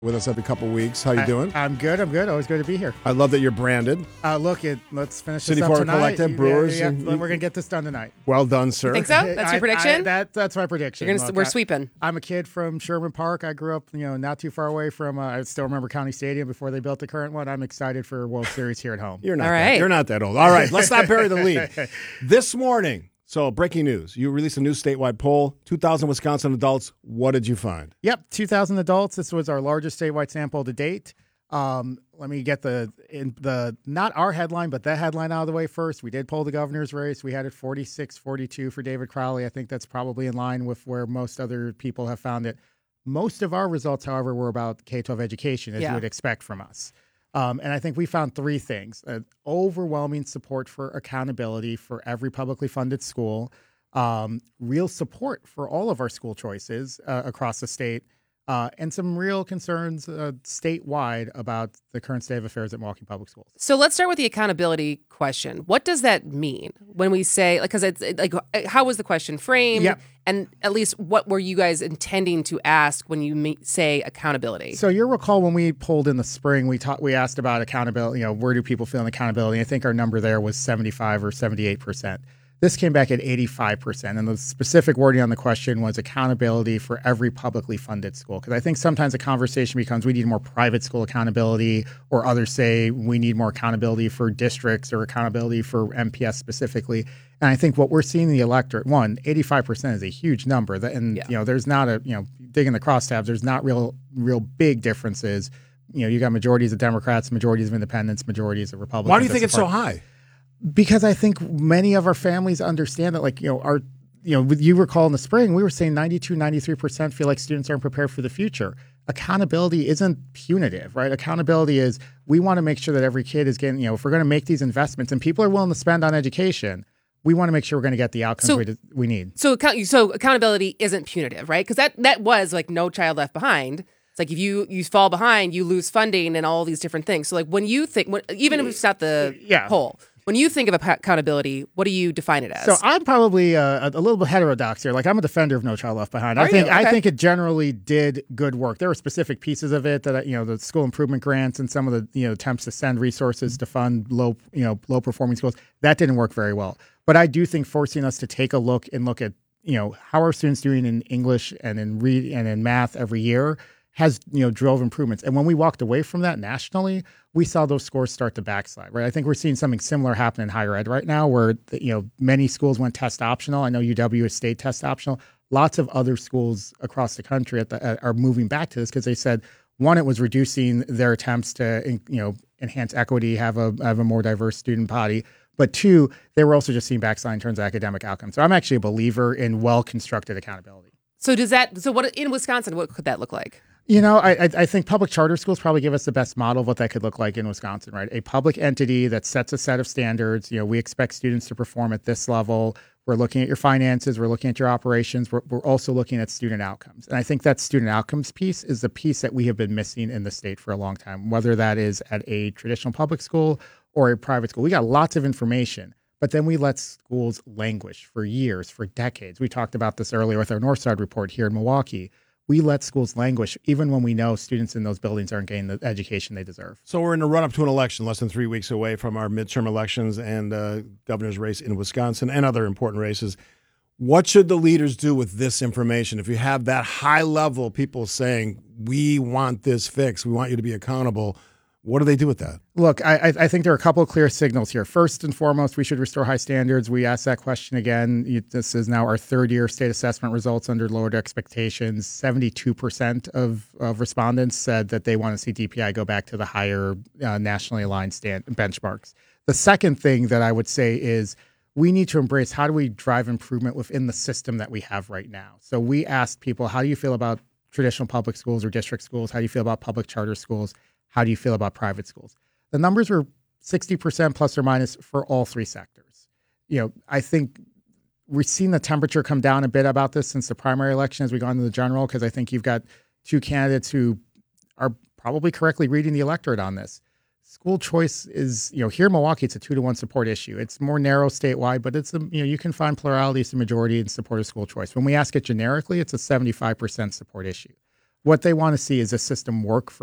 with us every couple weeks. How you doing? I'm good. Always good to be here. I love that you're branded. Let's finish City this up Park tonight. Collective, Brewers. Yeah, we're going to get this done tonight. Well done, sir. Think so? That's your prediction? That's my prediction. We're sweeping. I'm a kid from Sherman Park. I grew up, not too far away from. I still remember County Stadium before they built the current one. I'm excited for World Series here at home. You're not. All right. You're not that old. All right. Let's not bury the lead. This morning. So, breaking news. You released a new statewide poll. 2,000 Wisconsin adults. What did you find? Yep, 2,000 adults. This was our largest statewide sample to date. Let me get the not our headline, but the headline out of the way first. We did poll the governor's race. We had it 46-42 for David Crowley. I think that's probably in line with where most other people have found it. Most of our results, however, were about K-12 education, as you would expect from us. And I think we found three things: overwhelming support for accountability for every publicly funded school, real support for all of our school choices across the state, and some real concerns statewide about the current state of affairs at Milwaukee Public Schools. So let's start with the accountability question. What does that mean when we say, because how was the question framed? Yep. And at least what were you guys intending to ask when you say accountability? So you'll recall when we polled in the spring, we asked about accountability. Where do people feel in accountability? I think our number there was 75 or 78%. This came back at 85%, and the specific wording on the question was accountability for every publicly funded school. Because I think sometimes the conversation becomes we need more private school accountability, or others say we need more accountability for districts or accountability for MPS specifically. And I think what we're seeing in the electorate, 85% is a huge number. There's not digging the crosstabs, there's not real big differences. You got majorities of Democrats, majorities of independents, majorities of Republicans. Why do you think it's so high? Because I think many of our families understand that, you recall in the spring, we were saying 92, 93% feel like students aren't prepared for the future. Accountability isn't punitive, right? Accountability is we want to make sure that every kid is getting, if we're going to make these investments and people are willing to spend on education, we want to make sure we're going to get the outcomes we need. So accountability isn't punitive, right? Because that was like No Child Left Behind. It's like if you fall behind, you lose funding and all these different things. So like when you think, even if it's not the poll, when you think of accountability, what do you define it as? So I'm probably a little bit heterodox here. Like I'm a defender of No Child Left Behind. I think it generally did good work. There were specific pieces of it that the school improvement grants and some of the attempts to send resources to fund low performing schools, that didn't work very well. But I do think forcing us to take a look at how are students doing in English and in read and in math every year has drove improvements. And when we walked away from that nationally, we saw those scores start to backslide, right? I think we're seeing something similar happen in higher ed right now where many schools went test optional. I know UW is state test optional. Lots of other schools across the country are moving back to this because they said, one, it was reducing their attempts to enhance equity, have a more diverse student body. But two, they were also just seeing backslide in terms of academic outcomes. So I'm actually a believer in well-constructed accountability. So what in Wisconsin, what could that look like? I think public charter schools probably give us the best model of what that could look like in Wisconsin, right? A public entity that sets a set of standards. We expect students to perform at this level. We're looking at your finances. We're looking at your operations. We're also looking at student outcomes. And I think that student outcomes piece is the piece that we have been missing in the state for a long time, whether that is at a traditional public school or a private school. We got lots of information, but then we let schools languish for years, for decades. We talked about this earlier with our Northside report here in Milwaukee. We let schools languish even when we know students in those buildings aren't getting the education they deserve. So we're in the run-up to an election, less than 3 weeks away from our midterm elections and governor's race in Wisconsin and other important races. What should the leaders do with this information? If you have that high level people saying, we want this fixed, we want you to be accountable, what do they do with that? Look, I think there are a couple of clear signals here. First and foremost, we should restore high standards. We asked that question again. This is now our third year state assessment results under lowered expectations. 72% of respondents said that they want to see DPI go back to the higher nationally aligned benchmarks. The second thing that I would say is we need to embrace how do we drive improvement within the system that we have right now. So we asked people, how do you feel about traditional public schools or district schools? How do you feel about public charter schools? How do you feel about private schools? The numbers were 60% plus or minus for all three sectors. I think we've seen the temperature come down a bit about this since the primary election as we go into the general, because I think you've got two candidates who are probably correctly reading the electorate on this. School choice is, here in Milwaukee, it's a 2-to-1 support issue. It's more narrow statewide, but it's, you can find plurality as the majority in support of school choice. When we ask it generically, it's a 75% support issue. What they want to see is a system work for